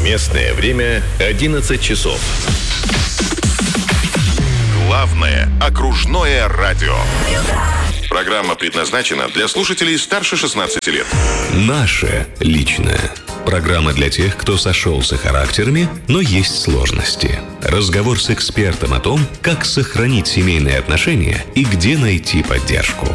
Местное время 11 часов. Главное окружное радио. Программа предназначена для слушателей старше 16 лет. Наше личное. Программа для тех, кто сошелся характерами, но есть сложности. Разговор с экспертом о том, как сохранить семейные отношения и где найти поддержку.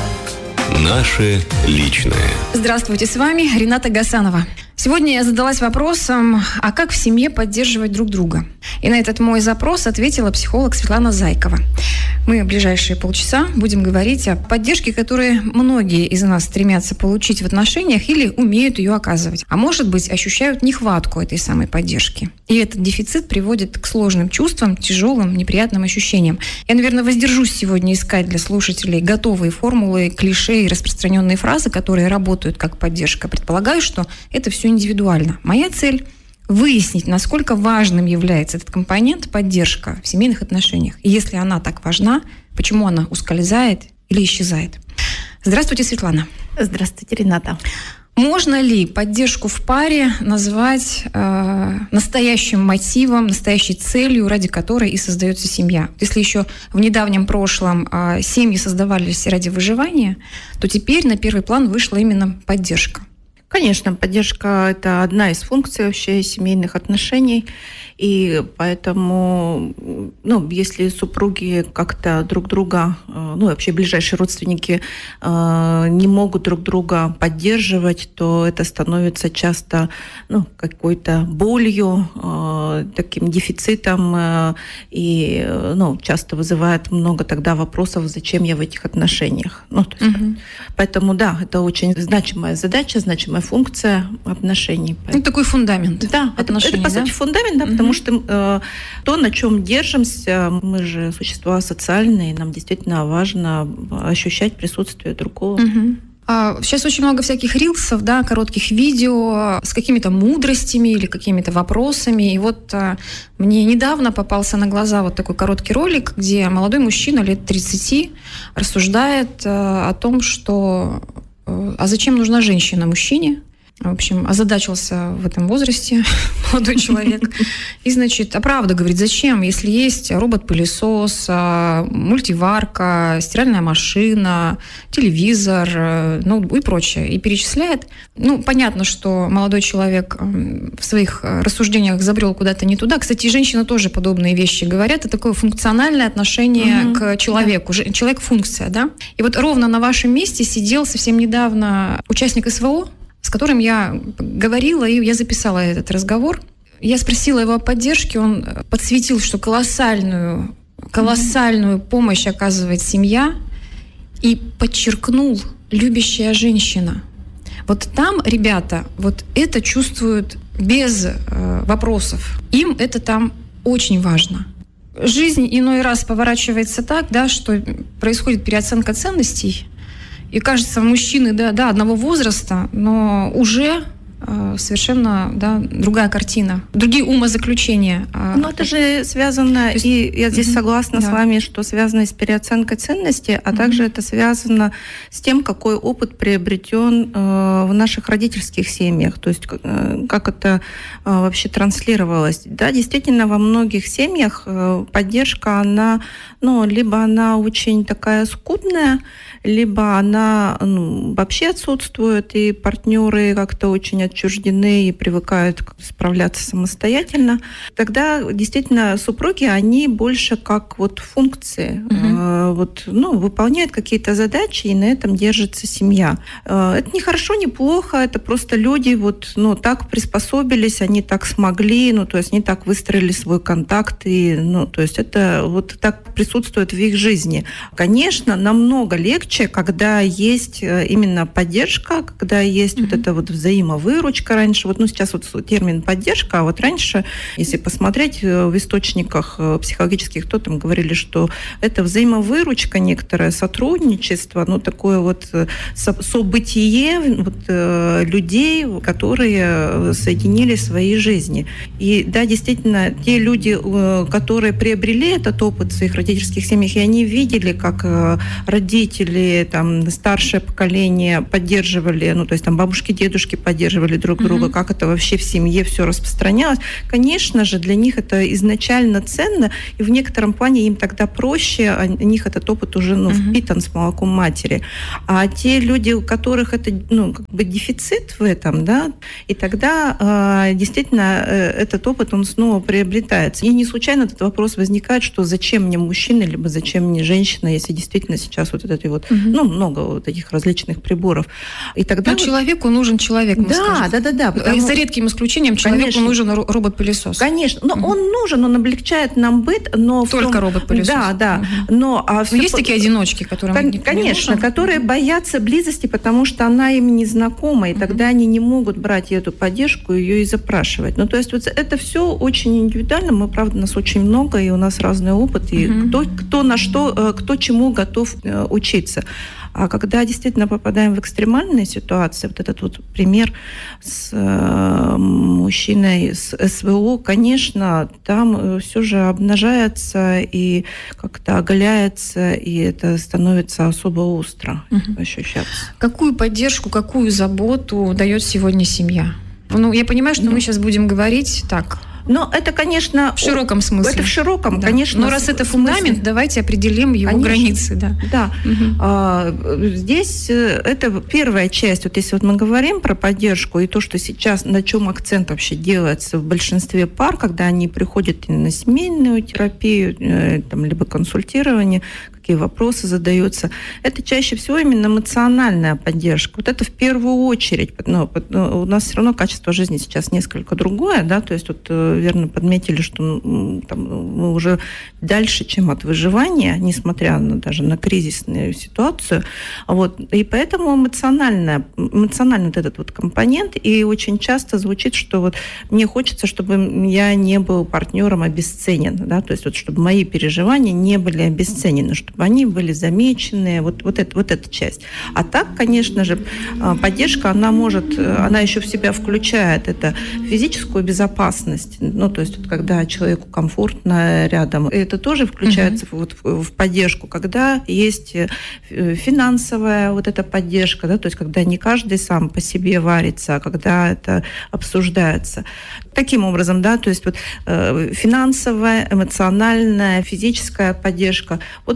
Наше личное. Здравствуйте, с вами Рената Гасанова. Сегодня я задалась вопросом, а как в семье поддерживать друг друга? И на этот мой запрос ответила психолог Светлана Зайкова. Мы в ближайшие полчаса будем говорить о поддержке, которую многие из нас стремятся получить в отношениях или умеют ее оказывать. А может быть, ощущают нехватку этой самой поддержки. И этот дефицит приводит к сложным чувствам, тяжелым, неприятным ощущениям. Я, наверное, воздержусь сегодня искать для слушателей готовые формулы, клише и распространенные фразы, которые работают как поддержка. Предполагаю, что это все индивидуально. Моя цель – выяснить, насколько важным является этот компонент поддержка в семейных отношениях. И если она так важна, почему она ускользает или исчезает. Здравствуйте, Светлана. Здравствуйте, Рената. Можно ли поддержку в паре назвать настоящим мотивом, настоящей целью, ради которой и создается семья? Если еще в недавнем прошлом семьи создавались ради выживания, то теперь на первый план вышла именно поддержка. Конечно, поддержка – это одна из функций вообще семейных отношений, и поэтому, если супруги как-то друг друга, вообще ближайшие родственники не могут друг друга поддерживать, то это становится часто, какой-то болью, таким дефицитом, и, часто вызывает много тогда вопросов, зачем я в этих отношениях. Поэтому, да, это очень значимая задача, значимая функция отношений. Такой фундамент. Да, это по сути фундамент, да, потому что то, на чем держимся, мы же существа социальные, нам действительно важно ощущать присутствие другого. Сейчас очень много всяких рилсов, да, коротких видео с какими-то мудростями или какими-то вопросами. И вот мне недавно попался на глаза вот такой короткий ролик, где молодой мужчина лет 30 рассуждает о том, что а зачем нужна женщина мужчине? В общем, озадачился в этом возрасте молодой человек. И, значит, правда, говорит, зачем, если есть робот-пылесос, мультиварка, стиральная машина, телевизор, ноутбук и прочее. И перечисляет. Понятно, что молодой человек в своих рассуждениях забрел куда-то не туда. Кстати, женщины тоже подобные вещи говорят. Это такое функциональное отношение к человеку. Да. Человек-функция, да? И вот ровно на вашем месте сидел совсем недавно участник СВО, с которым я говорила, и я записала этот разговор. Я спросила его о поддержке, он подсветил, что колоссальную помощь оказывает семья, и подчеркнул любящая женщина. Вот там ребята вот это чувствуют без вопросов. Им это там очень важно. Жизнь иной раз поворачивается так, да, что происходит переоценка ценностей. И кажется, мужчины одного возраста, но уже совершенно другая картина, другие умозаключения. Это же связано, и я здесь согласна с вами, что связано с переоценкой ценностей, а также это связано с тем, какой опыт приобретен в наших родительских семьях, то есть как это вообще транслировалось. Да, действительно, во многих семьях поддержка, она, либо она очень такая скудная, либо она вообще отсутствует, и партнеры как-то очень отчуждены и привыкают справляться самостоятельно. Тогда действительно супруги, они больше как функции, выполняют какие-то задачи, и на этом держится семья. Это не хорошо, не плохо, это просто люди так приспособились, они так смогли, то есть они так выстроили свой контакт, и то есть это так присутствует в их жизни. Конечно, намного легче, когда есть именно поддержка, когда есть эта взаимовыручка раньше. Сейчас термин поддержка, а раньше, если посмотреть в источниках психологических, то там говорили, что это взаимовыручка, некоторое сотрудничество, такое событие людей, которые соединили свои жизни. И да, действительно, те люди, которые приобрели этот опыт в своих родительских семьях, и они видели, как родители, старшее поколение поддерживали, то есть бабушки, дедушки поддерживали поддерживали друг друга, как это вообще в семье все распространялось. Конечно же, для них это изначально ценно, и в некотором плане им тогда проще, у них этот опыт уже впитан с молоком матери. А те люди, у которых это дефицит в этом, да, и тогда действительно этот опыт, он снова приобретается. И не случайно этот вопрос возникает, что зачем мне мужчина, либо зачем мне женщина, если действительно сейчас вот это вот, много вот этих различных приборов. И тогда человеку нужен человек, мы скажем. Да. За редким исключением человеку нужен робот-пылесос. Конечно. Но он нужен, он облегчает нам быт, но... Только робот-пылесос. Да. Но есть такие одиночки, которые... Конечно, которые боятся близости, потому что она им не знакома, и тогда они не могут брать эту поддержку, ее и запрашивать. То есть вот это все очень индивидуально. Мы, правда, нас очень много, и у нас разный опыт, и кто чему готов учиться. А когда действительно попадаем в экстремальные ситуации, вот этот вот пример с мужчиной с СВО, конечно, там все же обнажается и как-то оголяется, и это становится особо остро ощущаться. Какую поддержку, какую заботу дает сегодня семья? Я понимаю, что мы сейчас будем говорить так... Но это, конечно... В широком смысле. Это в широком, да. Конечно. Но раз это фундамент, давайте определим его границы. Да. Здесь это первая часть. Вот если мы говорим про поддержку и то, что сейчас, на чем акцент вообще делается в большинстве пар, когда они приходят на семейную терапию, либо консультирование, какие вопросы задаются, это чаще всего именно эмоциональная поддержка. Вот это в первую очередь. У нас все равно качество жизни сейчас несколько другое, да, то есть верно подметили, что мы уже дальше, чем от выживания, несмотря даже на кризисную ситуацию. И поэтому эмоциональный вот этот вот компонент, и очень часто звучит, что мне хочется, чтобы я не был партнером обесценен, да, то есть чтобы мои переживания не были обесценены, чтобы они были замечены, вот эта часть. А так, конечно же, поддержка, она еще в себя включает это физическую безопасность, то есть когда человеку комфортно рядом, это тоже включается в поддержку, когда есть финансовая вот эта поддержка, да, то есть когда не каждый сам по себе варится, а когда это обсуждается. Таким образом, да, то есть финансовая, эмоциональная, физическая поддержка,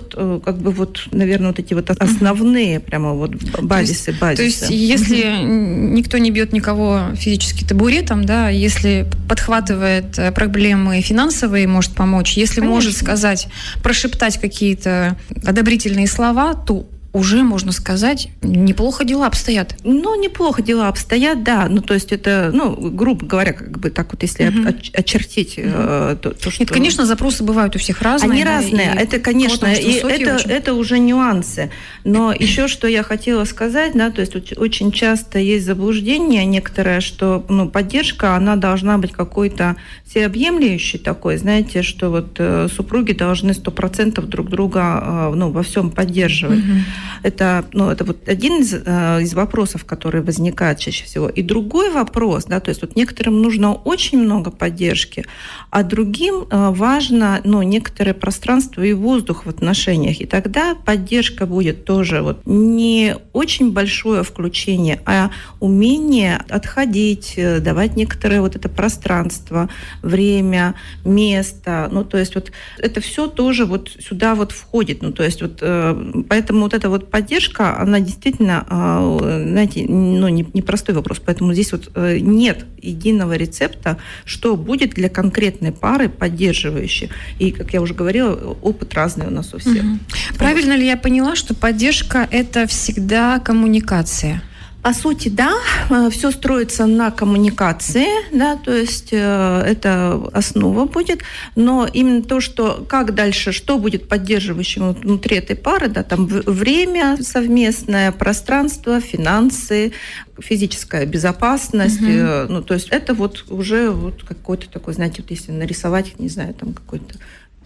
наверное, вот эти вот основные прямо базисы. То есть если никто не бьет никого физически табуретом, да, если подхватывает проблемы финансовые, может помочь, если может сказать, прошептать какие-то одобрительные слова, то уже, можно сказать, неплохо дела обстоят. Неплохо дела обстоят, да. То есть это, грубо говоря, так вот, если очертить то, что... Нет, конечно, запросы бывают у всех разные. Они разные, это, конечно, и это уже нюансы. Но еще что я хотела сказать, да, то есть очень часто есть заблуждение некоторое, что поддержка, она должна быть какой-то всеобъемлющей такой, знаете, что супруги должны 100% друг друга во всем поддерживать. Это один из вопросов, который возникает чаще всего. И другой вопрос, да, то есть некоторым нужно очень много поддержки, а другим важно некоторое пространство и воздух в отношениях. И тогда поддержка будет тоже не очень большое включение, а умение отходить, давать некоторое это пространство, время, место. То есть это все тоже сюда входит. То есть поэтому эта поддержка, она действительно, знаете, непростой вопрос. Поэтому здесь нет единого рецепта, что будет для конкретной пары поддерживающей. И, как я уже говорила, опыт разный у нас у всех. Правильно ли я поняла, что поддержка – это всегда коммуникация? По сути, да, все строится на коммуникации, да, то есть это основа будет, но именно то, что как дальше, что будет поддерживающим внутри этой пары, да, там время совместное, пространство, финансы, физическая безопасность, то есть это уже какой-то такой, знаете, если нарисовать, не знаю, там какой-то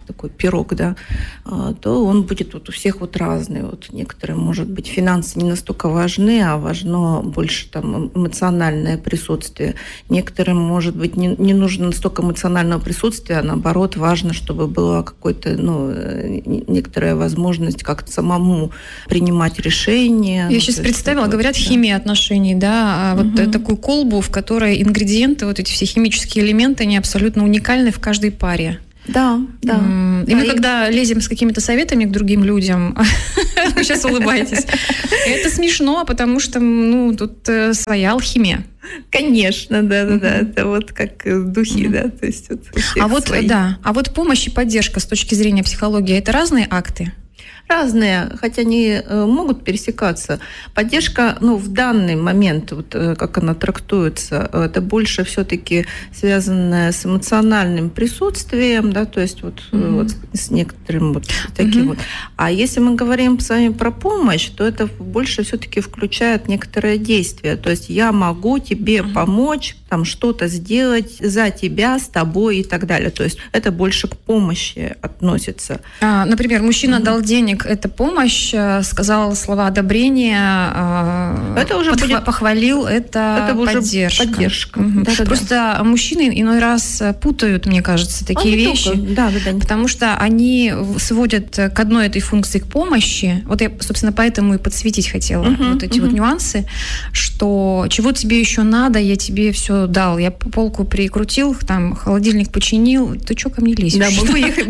такой пирог, да, то он будет вот у всех вот разный. Вот некоторые, может быть, финансы не настолько важны, а важно больше там эмоциональное присутствие. Некоторым, может быть, не нужно настолько эмоционального присутствия, а наоборот, важно, чтобы была какой-то, некоторая возможность как-то самому принимать решения. Я сейчас представила, говорят, химия отношений, да, вот такую колбу, в которой ингредиенты, вот эти все химические элементы, они абсолютно уникальны в каждой паре. Да, да. И мы, когда лезем с какими-то советами к другим людям, вы сейчас улыбаетесь, это смешно, потому что, тут своя алхимия. Конечно, да. Это вот как духи, да, то есть вот А вот помощь и поддержка с точки зрения психологии – это разные акты? Разные, хотя они могут пересекаться. Поддержка, в данный момент, вот как она трактуется, это больше все-таки связанное с эмоциональным присутствием, да, то есть вот с некоторым вот таким вот. А если мы говорим с вами про помощь, то это больше все-таки включает некоторое действие. То есть я могу тебе помочь, там что-то сделать за тебя, с тобой и так далее. То есть это больше к помощи относится. Например, мужчина дал денег, это помощь, сказал слова одобрения, это уже похвалил, это поддержка. Поддержка. Просто мужчины иной раз путают, мне кажется, такие вещи. Да. Потому что они сводят к одной этой функции к помощи. Вот я, собственно, поэтому и подсветить хотела вот эти вот нюансы, что чего тебе еще надо, я тебе все дал. Я полку прикрутил, там холодильник починил. Ты что ко мне лезешь? Да, могу ехать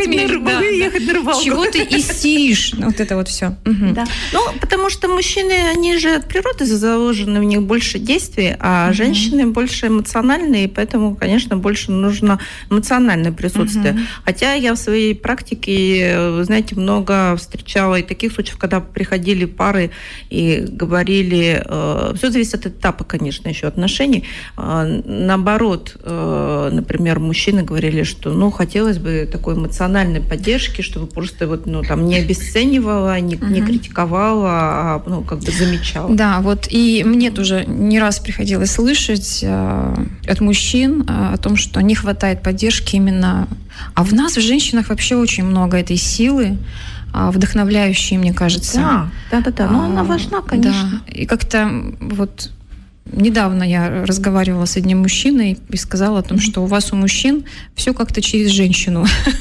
на рыбалку. Чего ты истеришь? Вот это вот все. Да. Потому что мужчины, они же от природы заложены, у них больше действий, а женщины больше эмоциональные, и поэтому, конечно, больше нужно эмоциональное присутствие. Хотя я в своей практике, знаете, много встречала и таких случаев, когда приходили пары и говорили, все зависит от этапа, конечно, еще отношений. Наоборот, например, мужчины говорили, что, хотелось бы такой эмоциональной поддержки, чтобы просто не обесценивала, не критиковала, а как бы замечала. Да, вот и мне тоже не раз приходилось слышать от мужчин о том, что не хватает поддержки именно... А в нас, в женщинах, вообще очень много этой силы, вдохновляющей, мне кажется. Да. Она важна, конечно. Да. И как-то вот... Недавно я разговаривала с одним мужчиной и сказала о том, что у вас, у мужчин, все как-то через женщину.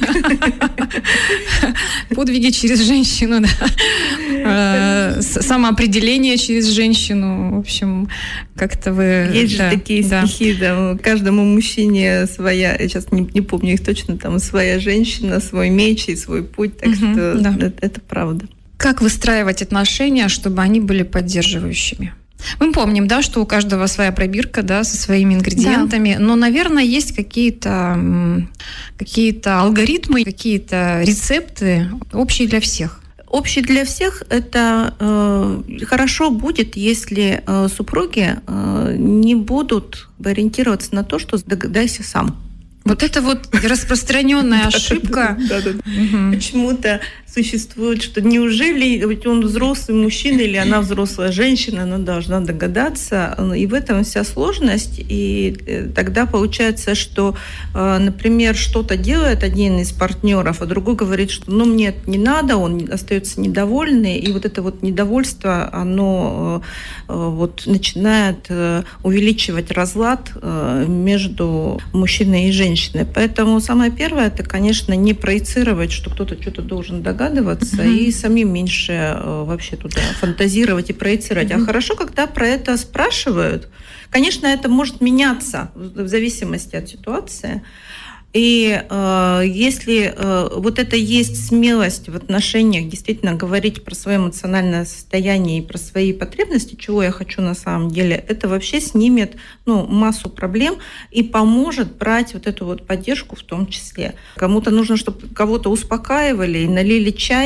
Подвиги через женщину, да. Самоопределение через женщину. В общем, как-то вы... Есть же такие стихи, да, каждому мужчине своя, я сейчас не помню их точно, там своя женщина, свой меч и свой путь, так что это правда. Как выстраивать отношения, чтобы они были поддерживающими? Мы помним, да, что у каждого своя пробирка, да, со своими ингредиентами, но, наверное, есть какие-то алгоритмы, какие-то рецепты общие для всех. Общий для всех – это хорошо будет, если супруги не будут ориентироваться на то, что догадайся сам. Вот это вот распространенная ошибка. Почему-то существует, что неужели ведь он взрослый мужчина или она взрослая женщина, она должна догадаться. И в этом вся сложность. И тогда получается, что, например, что-то делает один из партнеров, а другой говорит, что мне это не надо, он остается недовольный. И вот это вот недовольство, оно начинает увеличивать разлад между мужчиной и женщиной. Поэтому самое первое, это, конечно, не проецировать, что кто-то что-то должен догадываться, и самим меньше вообще туда фантазировать и проецировать. А хорошо, когда про это спрашивают. Конечно, это может меняться в зависимости от ситуации. И если вот это есть смелость в отношениях действительно говорить про свое эмоциональное состояние и про свои потребности, чего я хочу на самом деле, это вообще снимет массу проблем и поможет брать вот эту вот поддержку в том числе. Кому-то нужно, чтобы кого-то успокаивали и налили чай,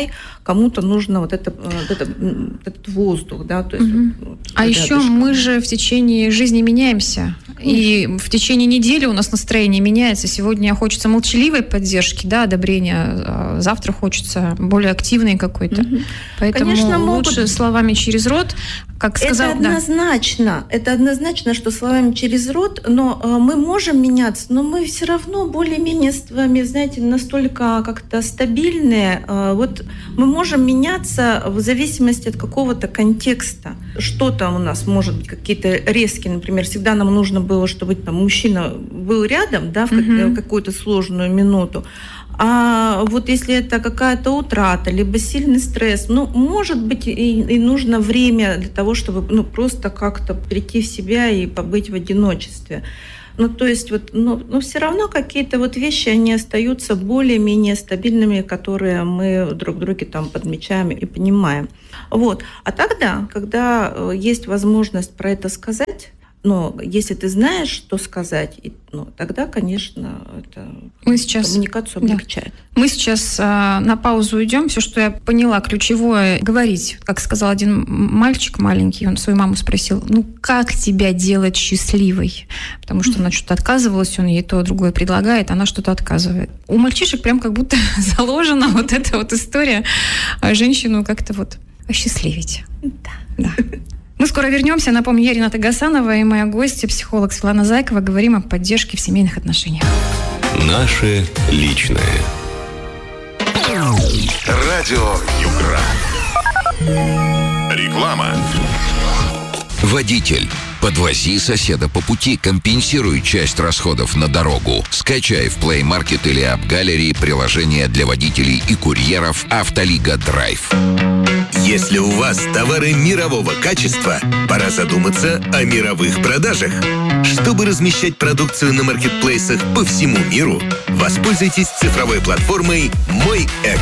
кому-то нужно этот воздух, да, то есть А еще мы же в течение жизни меняемся. И в течение недели у нас настроение меняется. Сегодня хочется молчаливой поддержки, да, одобрения. Завтра хочется более активной какой-то. Поэтому Конечно, лучше словами через рот, как сказал... Это однозначно, что словами через рот, но мы можем меняться, но мы все равно более-менее с вами, знаете, настолько как-то стабильные. Вот мы можем меняться в зависимости от какого-то контекста. Что-то у нас может быть какие-то резкие, например, всегда нам нужно было, чтобы там мужчина был рядом, да, в какую-то сложную минуту. А вот если это какая-то утрата, либо сильный стресс, может быть, и нужно время для того, чтобы просто как-то прийти в себя и побыть в одиночестве. То есть все равно какие-то вещи, они остаются более-менее стабильными, которые мы друг друге там подмечаем и понимаем. А тогда, когда есть возможность про это сказать, но если ты знаешь, что сказать, тогда, конечно, это коммуникацию облегчает. Мы сейчас на паузу уйдем. Все, что я поняла, ключевое говорить. Как сказал один мальчик маленький, он свою маму спросил, как тебя делать счастливой? Потому что она что-то отказывалась, он ей то, другое предлагает, она что-то отказывает. У мальчишек прям как будто заложена эта история женщину как-то осчастливить. Да. Мы скоро вернемся. Напомню, я Рената Гасанова и моя гостья, психолог Светлана Зайкова. Говорим о поддержке в семейных отношениях. Наше личное. Радио Югра. Реклама. Водитель. Подвози соседа по пути, компенсируй часть расходов на дорогу. Скачай в Play Market или App Gallery приложение для водителей и курьеров «Автолига Драйв». Если у вас товары мирового качества, пора задуматься о мировых продажах. Чтобы размещать продукцию на маркетплейсах по всему миру, воспользуйтесь цифровой платформой «Мой Экспорт».